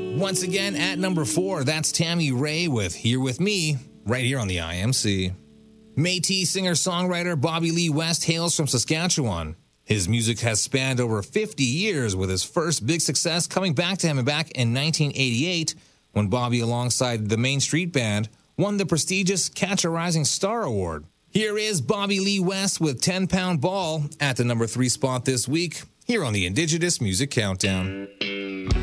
Once again, at number 4, that's Tammy Ray with Here With Me, right here on the IMC. Métis singer-songwriter Bobby Lee West hails from Saskatchewan. His music has spanned over 50 years, with his first big success coming back to him back in 1988, when Bobby, alongside the Main Street Band, won the prestigious Catch a Rising Star Award. Here is Bobby Lee West with 10-Pound Ball at the number 3 spot this week, here on the Indigenous Music Countdown.